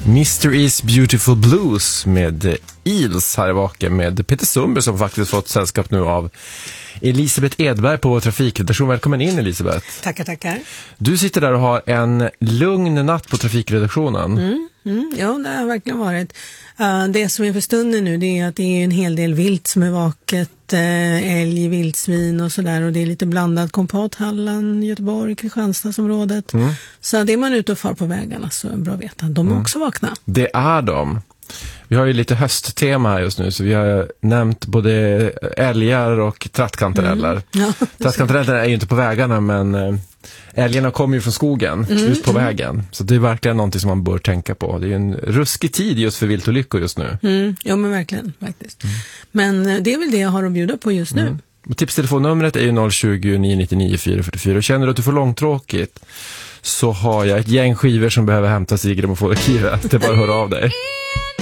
Mr. Is Beautiful Blues med Eels här i Vaken med Peter Sundberg som faktiskt fått sällskap nu av Elisabeth Edberg på trafikredaktion. Välkommen in, Elisabeth. Tackar. Du sitter där och har en lugn natt på trafikredaktionen. Ja, det har verkligen varit. Det som är för stunden nu, det är att det är en hel del vilt som är vaket, älg, vildsvin och sådär, och det är lite blandat kompat, Halland, Göteborg, Kristianstadsområdet. Så det är man ute och far på vägarna, så är bra att veta. De är också vakna. Det är de. Vi har ju lite hösttema här just nu, så vi har nämnt både älgar och trattkantareller. Ja. Trattkantareller är ju inte på vägarna, men älgarna kommer ju från skogen ut på vägen. Så det är verkligen någonting som man bör tänka på. Det är en ruskig tid just för viltolyckor just nu. Ja, men verkligen faktiskt. Men det är väl det jag har att bjuda på just nu. Och tipstelefonnumret är ju 020 999 444. Och känner du att du får långtråkigt så har jag ett gäng skivor som behöver hämtas i grammofonarkivet. Det är bara att höra av dig.